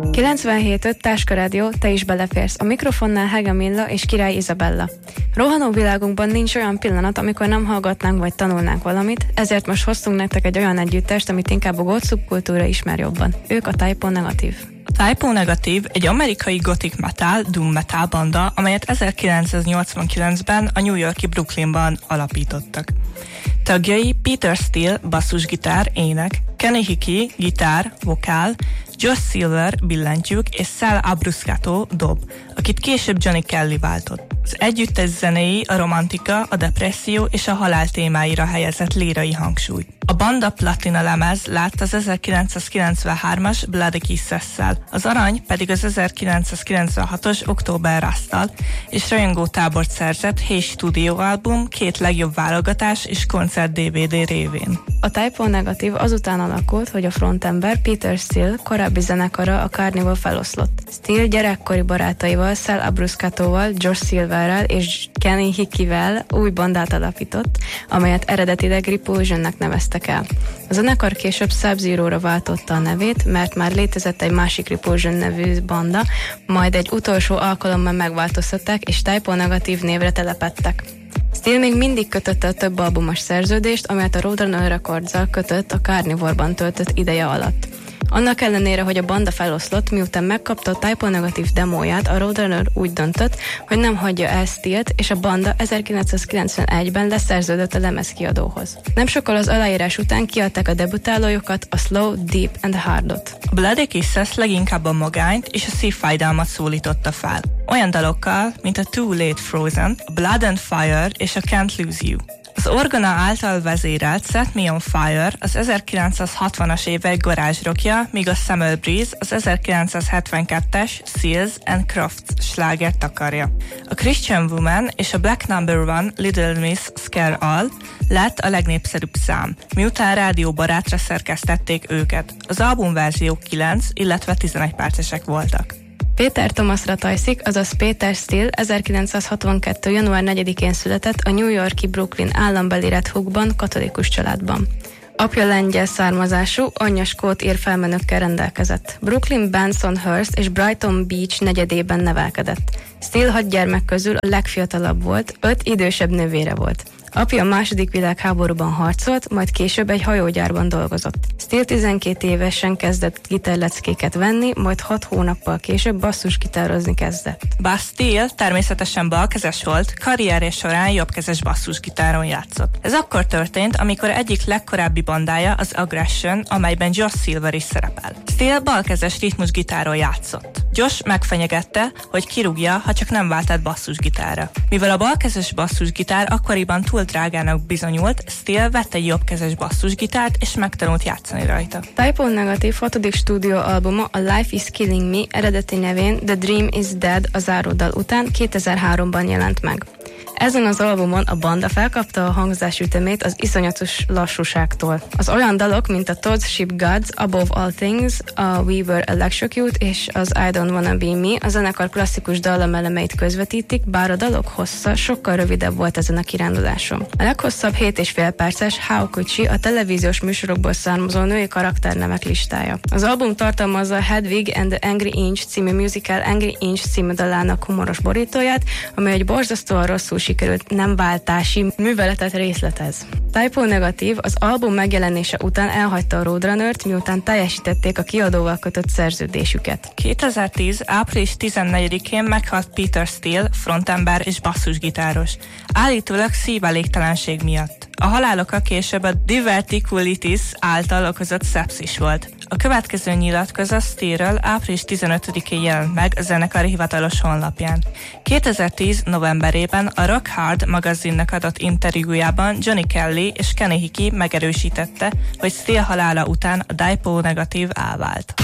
97.5 Táska Rádió, te is beleférsz. A mikrofonnál Hege Milla és Király Izabella. Rohanó világunkban nincs olyan pillanat, amikor nem hallgatnánk vagy tanulnánk valamit, ezért most hoztunk nektek egy olyan együttest, amit inkább a goth szubkultúra ismer jobban. Ők a Type O Negative. A Type O Negative egy amerikai gothic metal, doom metal banda, amelyet 1989-ben a New York-i Brooklynban alapítottak. Tagjai Peter Steele, basszusgitár, ének, Kenny Hickey, gitár, vokál, Josh Silver, billentyűk és Sal Abruscato, dob, akit később Johnny Kelly váltott. Az együttes zenéi a romantika, a depresszió és a halál témáira helyezett lírai hangsúly. A banda platina lemez lát az 1993-as Bloody Kisses-szel, az arany pedig az 1996-os October Rust-tal, és rajongótábort szerzett Hey Studio album 2 legjobb válogatás és koncert DVD révén. A Type O Negative azután alakult, hogy a frontember Peter Steele korábbi zenekara a Carnival feloszlott. Steele gyerekkori barátaival, Sal Abruscatóval, Josh Silverrel és Kenny Hickeyvel új bandát alapított, amelyet eredetileg Repulsionnek neveztek el. A zenekar később Sub-Zero-ra váltotta a nevét, mert már létezett egy másik Repulsion nevű banda, majd egy utolsó alkalommal megváltoztatták és Type O Negative névre telepedtek. Steele még mindig kötötte a több albumos szerződést, amelyet a Roadrunner Records-zal kötött a Carnivorban töltött ideje alatt. Annak ellenére, hogy a banda feloszlott, miután megkapta a Type O Negative demóját, a Roadrunner úgy döntött, hogy nem hagyja el Steele-t, és a banda 1991-ben leszerződött a lemezkiadóhoz. Nem sokkal az aláírás után kiadták a debütálójukat, a Slow, Deep and Hardot. A Bloody Kisses leginkább a magányt és a szívfájdalmat szólította fel. Olyan dalokkal, mint a Too Late Frozen, a Blood and Fire és a Can't Lose You. Az orgona által vezérelt Set Me on Fire az 1960-as évek garázsrockja, míg a Summer Breeze az 1972-es Seals and Crofts slágert takarja. A Christian Woman és a Black Number One Little Miss Scare All lett a legnépszerűbb szám, miután rádióbarátra szerkesztették őket. Az albumverziók 9, illetve 11 percesek voltak. Peter Thomasra tajszik, azaz Peter Steele 1962. január 4-én született a New York-i Brooklyn állambeli Red Hookban, katolikus családban. Apja lengyel származású, anyja skót ír felmenőkkel rendelkezett. Brooklyn, Bensonhurst és Brighton Beach negyedében nevelkedett. Steele 6 gyermek közül a legfiatalabb volt, 5 idősebb nővére volt. Apja a II. Világháborúban harcolt, majd később egy hajógyárban dolgozott. Steele 12 évesen kezdett gitárleckéket venni, majd 6 hónappal később basszusgitározni kezdett. Bár Steele természetesen balkezes volt, karrierje során jobbkezes basszusgitáron játszott. Ez akkor történt, amikor egyik legkorábbi bandája az Aggression, amelyben Josh Silver is szerepel. Steele balkezes ritmusgitáron játszott. Josh megfenyegette, hogy kirúgja, ha csak nem váltett basszusgitárra. Mivel a balkezes basszusgitár akkoriban túl drágának bizonyult, Steele vett egy jobbkezes basszusgitárt és megtanult játszani rajta. Type O Negative 6. stúdióalbuma, a Life is Killing Me eredeti nevén The Dream is Dead a záródal után 2003-ban jelent meg. Ezen az albumon a banda felkapta a hangzásütemét az iszonyatos lassúságtól. Az olyan dalok, mint a Todd's Ship Gods, Above All Things, a We Were Electrocute és az I Don't Wanna Be Me a zenekar klasszikus dallamelemeit közvetítik, bár a dalok hossza sokkal rövidebb volt ezen a kiránduláson. A leghosszabb 7,5 perces How Could She a televíziós műsorokból származó női karakternemek listája. Az album tartalmazza Hedwig and the Angry Inch című musical Angry Inch című dalának humoros borítóját, amely egy borzasztóan rosszul sikerült nem váltási műveletet részletez. Type O Negative az album megjelenése után elhagyta a Roadrunnert, miután teljesítették a kiadóval kötött szerződésüket. 2010. április 14-én meghalt Peter Steele, frontember és basszusgitáros. Állítólag szívelégtelenség miatt. A haláloka később a diverticulitis által okozott szepszis volt. A következő nyilatkozat Steele-ről április 15-én jelent meg a zenekar hivatalos honlapján. 2010. novemberében a Rock Hard magazinnak adott interjújában Johnny Kelly és Kenny Hickey megerősítette, hogy Steele halála után a Type O Negative elvált.